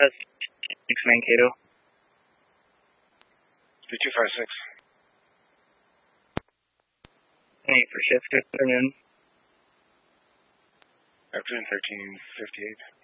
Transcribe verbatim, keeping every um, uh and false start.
That's six Mankato. three two five six. Eight for shift, good afternoon. Afternoon thirteen fifty-eight.